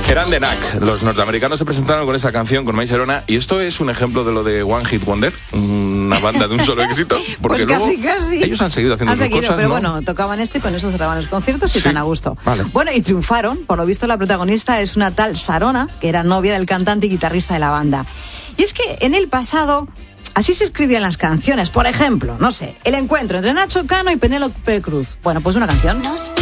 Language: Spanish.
Eran The Knack. Los norteamericanos se presentaron con esa canción, con My Sharona, y esto es un ejemplo de lo de One Hit Wonder, una banda de un solo éxito, porque pues luego casi. Ellos han seguido haciendo sus cosas, pero ¿no? bueno, tocaban esto y con eso cerraban los conciertos y tan a gusto. Vale. Bueno, y triunfaron. Por lo visto, la protagonista es una tal Sharona, que era novia del cantante y guitarrista de la banda. Y es que en el pasado así se escribían las canciones. Por ejemplo, no sé, el encuentro entre Nacho Cano y Penélope Cruz. Bueno, pues una canción.